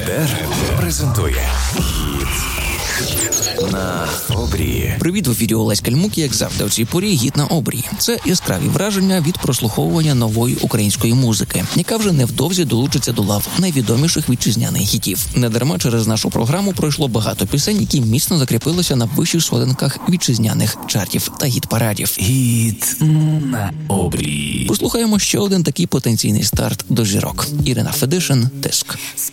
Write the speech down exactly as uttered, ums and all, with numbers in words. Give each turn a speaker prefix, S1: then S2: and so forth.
S1: Етер презентує «Гіт на обрії».
S2: Привіт, в ефірі Олесь Кальмук, як завжди у цій порі «Гіт на обрії». Це яскраві враження від прослуховування нової української музики, яка вже невдовзі долучиться до лав найвідоміших вітчизняних хітів. Недарма через нашу програму пройшло багато пісень, які міцно закріпилися на вищих сходинках вітчизняних чартів та гіт-парадів.
S1: «Гіт на обрії».
S2: Послухаємо ще один такий потенційний старт до зірок. Ірина Федишин, «Тиск».